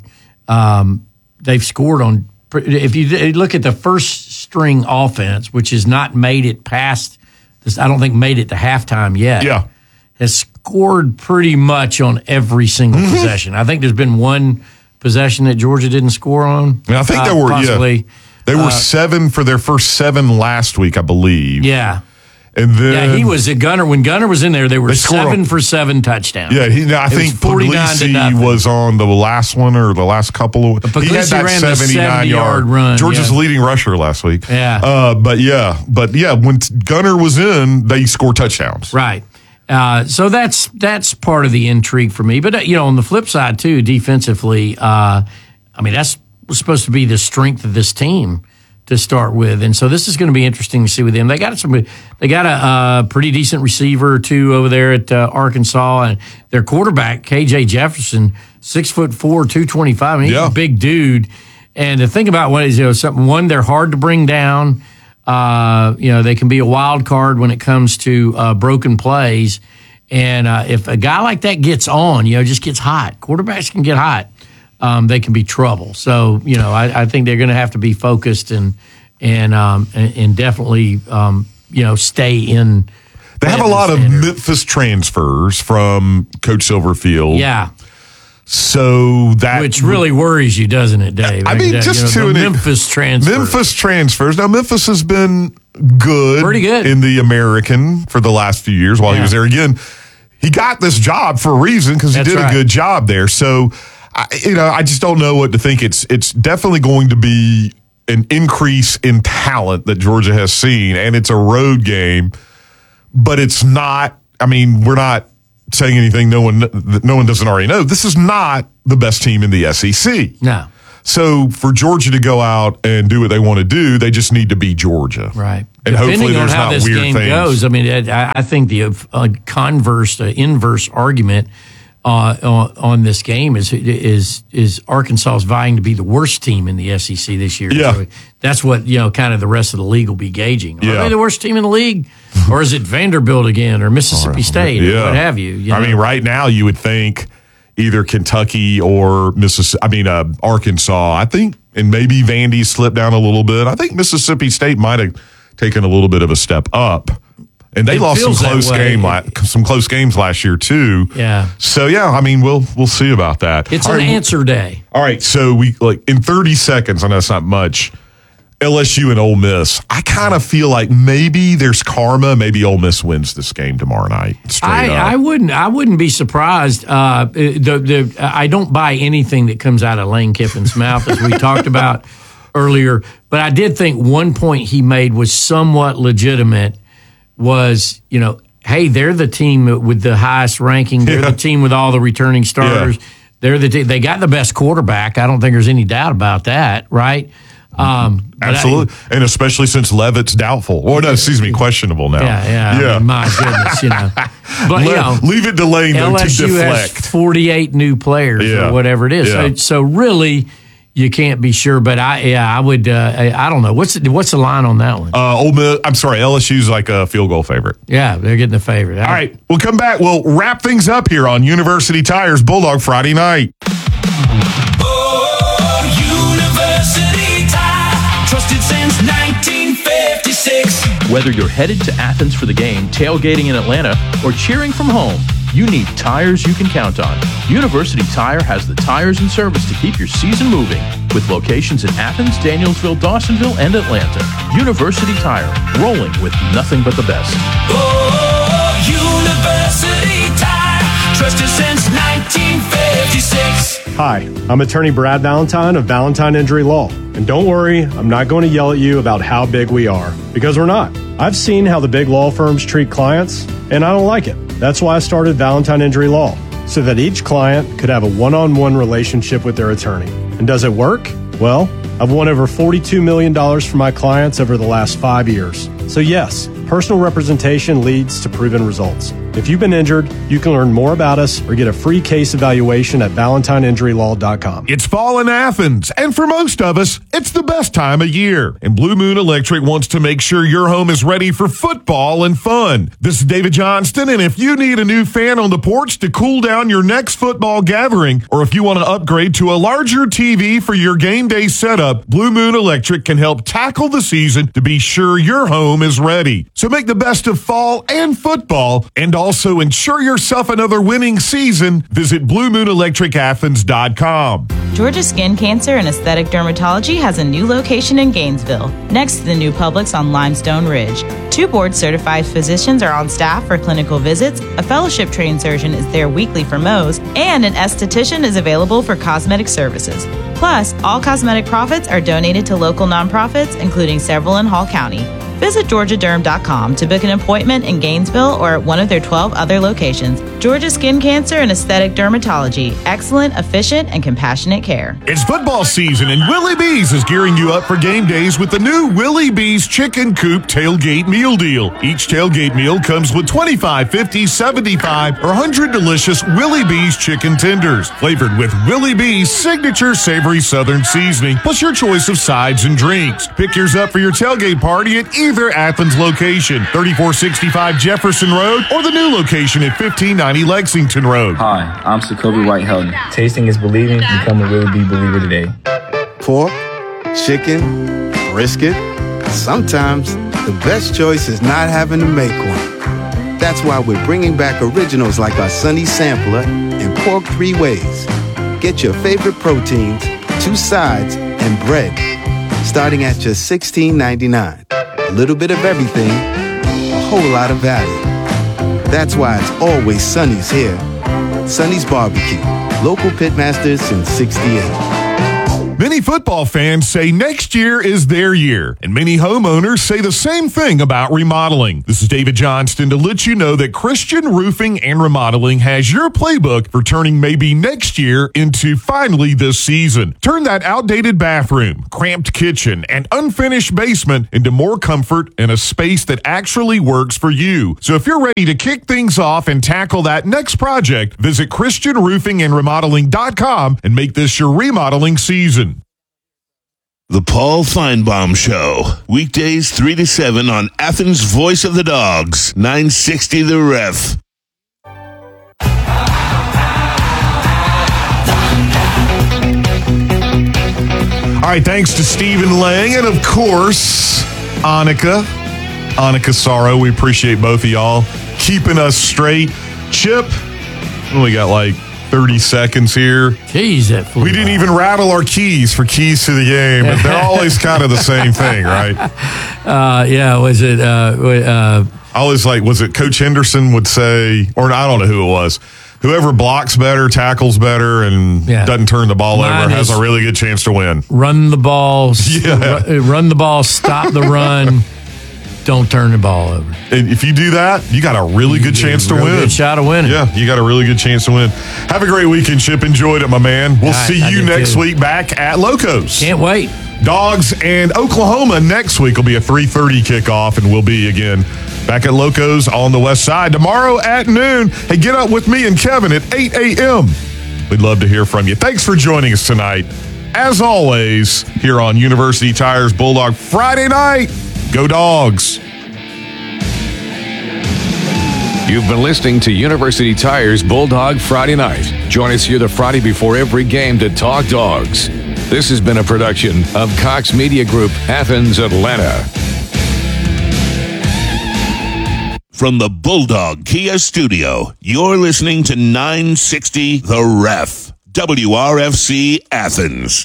um, they've scored on. If you look at the first string offense, which has not made it past, this, I don't think made it to halftime yet. Yeah, has scored pretty much on every single mm-hmm. possession. I think there's been one possession that Georgia didn't score on. And I think uh, there were possibly. Yeah. They were uh, seven for their first seven last week, I believe. Yeah. And then yeah, he was a Gunner. When Gunner was in there, they were they seven on, for seven touchdowns. Yeah, he, I it think Puglisi was on the last one or the last couple of. But he had that ran seventy-nine yard run. Georgia's yeah. leading rusher last week. Yeah. Uh, but yeah, but yeah, when Gunner was in, they scored touchdowns. Right. Uh, so that's that's part of the intrigue for me. But uh, you know, on the flip side too, defensively, uh, I mean that's supposed to be the strength of this team to start with, and so this is going to be interesting to see with them. They got some, they got a uh, pretty decent receiver or two over there at uh, Arkansas, and their quarterback K J Jefferson, six foot four, two twenty five. I mean, he's yeah. a big dude. And to think about what is you know something one, they're hard to bring down. Uh, you know, they can be a wild card when it comes to uh, broken plays, and uh, if a guy like that gets on, you know, just gets hot. Quarterbacks can get hot. Um, they can be trouble. So, you know, I, I think they're going to have to be focused and and um, and, and definitely, um, you know, stay in They have a lot of Memphis transfers from Coach Silverfield. Yeah. So that which really worries you, doesn't it, Dave? I mean, that, just you know, to the an Memphis transfer. Memphis transfers. Now, Memphis has been good, pretty good in the American for the last few years while yeah. he was there. Again, he got this job for a reason because he That's did right. a good job there. So, I, you know, I just don't know what to think. It's it's definitely going to be an increase in talent that Georgia has seen, and it's a road game, but it's not. I mean, we're not saying anything no one that no one doesn't already know. This is not the best team in the S E C. No. So for Georgia to go out and do what they want to do, they just need to beat Georgia. Right. And Depending hopefully there's on how not this weird game things. goes, I mean, I, I think the uh, converse, uh, inverse argument uh, on, on this game is is is Arkansas is vying to be the worst team in the S E C this year. Yeah. So that's what, you know, kind of the rest of the league will be gauging. Are Yeah. they the worst team in the league? Or is it Vanderbilt again or Mississippi State or what have you? you I know? mean, right now you would think either Kentucky or Mississippi, I mean, uh, Arkansas, I think, and maybe Vandy slipped down a little bit. I think Mississippi State might have taken a little bit of a step up. And they It lost some feels that close way. game, la- some close games last year too. Yeah. So yeah, I mean, we'll we'll see about that. It's All an right, answer day. All right, so we like in thirty seconds. I know it's not much. L S U and Ole Miss. I kind of feel like maybe there's karma. Maybe Ole Miss wins this game tomorrow night. Straight I, up. I wouldn't. I wouldn't be surprised. Uh, the, the I don't buy anything that comes out of Lane Kiffin's mouth, as we talked about earlier. But I did think one point he made was somewhat legitimate. Was, you know, hey, they're the team with the highest ranking. They're Yeah. the team with all the returning starters. Yeah. They're the te- they got the best quarterback. I don't think there's any doubt about that, right? Um, but I- Absolutely, and especially since Levitt's doubtful, or no, excuse me, questionable now. Yeah, yeah. yeah. I mean, my goodness, you know. But, you Le- know, leave it to Lane though, to L S U has deflect. forty-eight new players Yeah. or whatever it is. Yeah. So, so really, you can't be sure. But I, yeah, I would. Uh, I, I don't know. What's the, what's the line on that one? Uh, Ole Miss, I'm sorry, L S U's like a field goal favorite. Yeah, they're getting the favorite. All right, we'll come back. We'll wrap things up here on University Tires Bulldog Friday night. University Tire, trusted since nineteen fifty-six. Whether you're headed to Athens for the game, tailgating in Atlanta, or cheering from home, you need tires you can count on. University Tire has the tires and service to keep your season moving, with locations in Athens, Danielsville, Dawsonville, and Atlanta. University Tire, rolling with nothing but the best. Oh, University Tire, trusted since nineteen fifty-six. Hi, I'm attorney Brad Valentine of Valentine Injury Law. And don't worry, I'm not going to yell at you about how big we are, because we're not. I've seen how the big law firms treat clients, and I don't like it. That's why I started Valentine Injury Law, so that each client could have a one-on-one relationship with their attorney. And does it work? Well, I've won over forty-two million dollars for my clients over the last five years. So yes, personal representation leads to proven results. If you've been injured, you can learn more about us or get a free case evaluation at valentine injury law dot com. It's fall in Athens, and for most of us, it's the best time of year. And Blue Moon Electric wants to make sure your home is ready for football and fun. This is David Johnston, and if you need a new fan on the porch to cool down your next football gathering, or if you want to upgrade to a larger T V for your game day setup, Blue Moon Electric can help tackle the season to be sure your home is ready. So make the best of fall and football, and also ensure yourself another winning season. Visit blue moon electric athens dot com. Georgia Skin Cancer and Aesthetic Dermatology has a new location in Gainesville, next to the new Publix on Limestone Ridge. Two board-certified physicians are on staff for clinical visits, a fellowship-trained surgeon is there weekly for Mohs, and an esthetician is available for cosmetic services. Plus, all cosmetic profits are donated to local nonprofits, including several in Hall County. Visit georgia derm dot com to book an appointment in Gainesville or at one of their twelve other locations. Georgia Skin Cancer and Aesthetic Dermatology. Excellent, efficient, and compassionate care. It's football season, and Willie B's is gearing you up for game days with the new Willie B's Chicken Coop Tailgate Meal Deal. Each tailgate meal comes with twenty-five, fifty, seventy-five, or one hundred delicious Willie B's chicken tenders, flavored with Willie B's signature savory southern seasoning, plus your choice of sides and drinks. Pick yours up for your tailgate party at either Athens location, thirty-four sixty-five Jefferson Road, or the new location at fifteen ninety Lexington Road. Hi, I'm Sokobi White Helton. Tasting is believing. Become a Willie B believer today. Pork, chicken, brisket. Sometimes the best choice is not having to make one. That's why we're bringing back originals like our Sunny Sampler and Pork Three Ways. Get your favorite proteins, two sides, and bread, starting at just sixteen ninety-nine. A little bit of everything, a whole lot of value. That's why it's always Sunny's here. Sunny's Barbecue, local pitmasters since sixty-eight. Many football fans say next year is their year, and many homeowners say the same thing about remodeling. This is David Johnston to let you know that Christian Roofing and Remodeling has your playbook for turning maybe next year into finally this season. Turn that outdated bathroom, cramped kitchen, and unfinished basement into more comfort and a space that actually works for you. So if you're ready to kick things off and tackle that next project, visit Christian Roofing and Remodeling dot com and make this your remodeling season. The Paul Feinbaum Show, weekdays three to seven on Athens' Voice of the Dogs, nine sixty The Ref. All right, thanks to Stephen Lang and, of course, Annika. Annika Sorrow, we appreciate both of y'all keeping us straight. Chip, we got like thirty seconds here. Jeez, that flew We didn't by. even rattle our keys for keys to the game, but they're always kind of the same thing, right? Uh, yeah, was it? Uh, uh, I always like, was it Coach Henderson would say, or I don't know who it was, whoever blocks better, tackles better, and Yeah. doesn't turn the ball Mine over has is- a really good chance to win. run the ball, Yeah. ru- run the ball, stop the run, don't turn the ball over. And if you do that, you got a really good chance to Real win. good shot of winning. Yeah, you got a really good chance to win. Have a great weekend, Chip. Enjoyed it, my man. We'll All right, see I you did next too. week back at Locos. Can't wait. Dogs and Oklahoma next week will be a three thirty kickoff, and we'll be again back at Locos on the west side tomorrow at noon. Hey, get up with me and Kevin at eight a.m. We'd love to hear from you. Thanks for joining us tonight. As always, here on University Tires Bulldog Friday night. Go Dogs. You've been listening to University Tires Bulldog Friday Night. Join us here the Friday before every game to talk dogs. This has been a production of Cox Media Group, Athens, Atlanta. From the Bulldog Kia Studio, you're listening to nine sixty The Ref, W R F C Athens.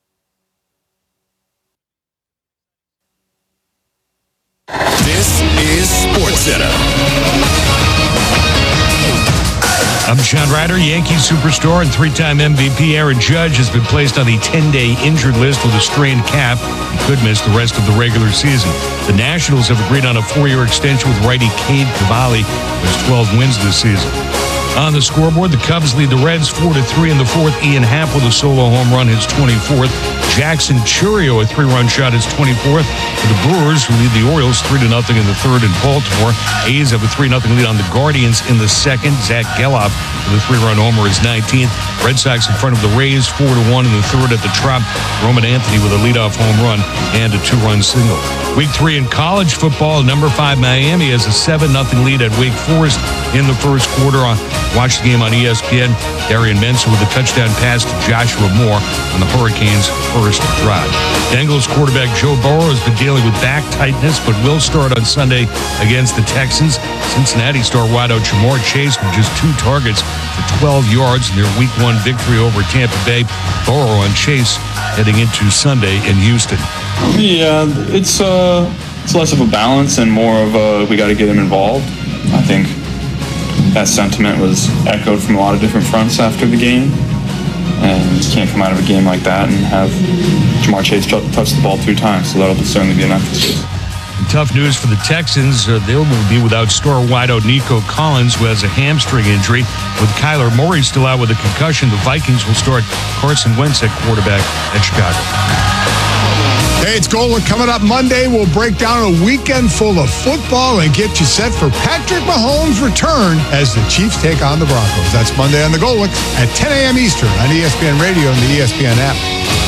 This is SportsCenter. I'm Sean Ryder. Yankee superstar and three-time M V P Aaron Judge has been placed on the ten-day injured list with a strained calf. He could miss the rest of the regular season. The Nationals have agreed on a four-year extension with righty Cade Cavalli, who has twelve wins this season. On the scoreboard, the Cubs lead the Reds four to three in the fourth. Ian Happ with a solo home run, his twenty-fourth. Jackson Churio, a three-run shot, his twenty-fourth. For the Brewers, who lead the Orioles three to nothing in the third in Baltimore. A's have a three nothing lead on the Guardians in the second. Zach Geloff with a three-run homer, his nineteenth. Red Sox in front of the Rays four to one in the third at the Trop. Roman Anthony with a leadoff home run and a two-run single. Week three in college football, number five Miami has a seven nothing lead at Wake Forest in the first quarter. Watch the game on E S P N. Darian Mensah with a touchdown pass to Joshua Moore on the Hurricanes' first drive. Bengals quarterback Joe Burrow has been dealing with back tightness, but will start on Sunday against the Texans. Cincinnati star wideout Jamar Chase with just two targets for twelve yards in their Week One victory over Tampa Bay. Burrow and Chase heading into Sunday in Houston. Yeah, it's uh, it's less of a balance and more of a we got to get him involved. I think that sentiment was echoed from a lot of different fronts after the game, and you can't come out of a game like that and have Jamar Chase touch the ball two times. So that'll certainly be an emphasis. Tough news for the Texans. Uh, they will be without star wideout Nico Collins, who has a hamstring injury. With Kyler Murray still out with a concussion, the Vikings will start Carson Wentz at quarterback at Chicago. Hey, it's Golic. Coming up Monday, we'll break down a weekend full of football and get you set for Patrick Mahomes' return as the Chiefs take on the Broncos. That's Monday on the Golic at ten a.m. Eastern on E S P N Radio and the E S P N app.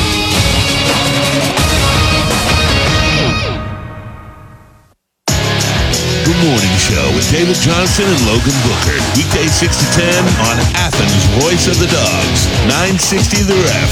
The Morning Show with David Johnson and Logan Booker. Weekday six to ten on Athens' Voice of the Dogs, nine sixty The Ref.